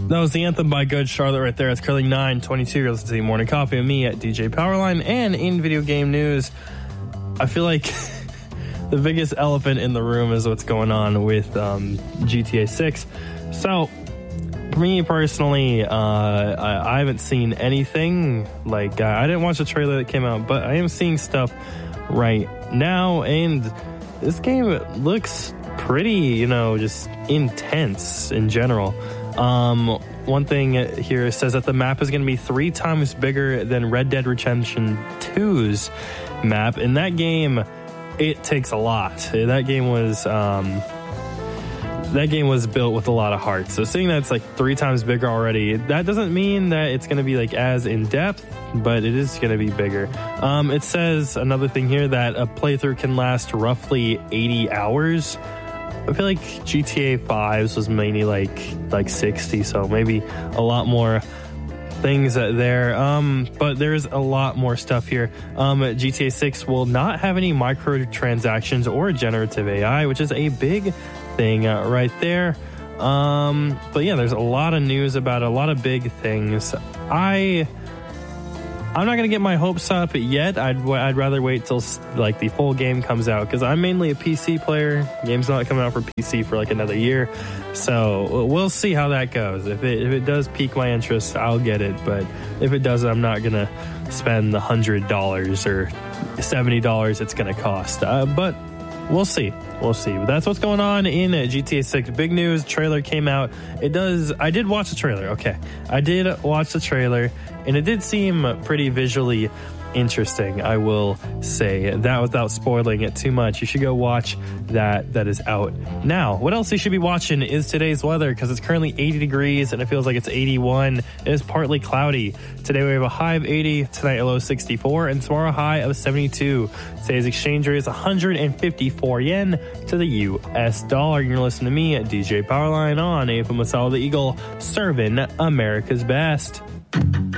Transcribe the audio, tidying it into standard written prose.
That was the anthem by Good Charlotte right there. It's currently 9:22. You're listening to the Morning Coffee with me at DJ Powerline. And in video game news, I feel like the biggest elephant in the room is what's going on with GTA 6. So, for me personally, I haven't seen anything. Like, I didn't watch the trailer that came out, but I am seeing stuff right now. And this game looks pretty, just intense in general. One thing here says that the map is going to be 3 times bigger than Red Dead Redemption 2's map. In that game, it takes a lot. That game was built with a lot of heart. So seeing that it's like 3 times bigger already, that doesn't mean that it's going to be like as in depth, but it is going to be bigger. It says another thing here that a playthrough can last roughly 80 hours. I feel like GTA 5's was mainly like 60, so maybe a lot more things there. But there's a lot more stuff here. GTA 6 will not have any microtransactions or generative AI, which is a big thing right there. But yeah, there's a lot of news about a lot of big things. I'm not going to get my hopes up yet. I'd rather wait till like the full game comes out, because I'm mainly a PC player. The game's not coming out for PC for like another year. So we'll see how that goes. If it does pique my interest, I'll get it. But if it doesn't, I'm not going to spend the $100 or $70 it's going to cost. But we'll see. But that's what's going on in GTA 6. Big news, trailer came out. I did watch the trailer. Okay. I did watch the trailer, and it did seem pretty visually interesting, I will say. That without spoiling it too much. You should go watch that. That is out now. What else you should be watching is today's weather, because it's currently 80 degrees and it feels like it's 81. It is partly cloudy. Today we have a high of 80, tonight a low 64, and tomorrow a high of 72. Today's exchange rate is 154 yen to the US dollar. You're listening to me at DJ Powerline on AFM Masala the Eagle, serving America's best.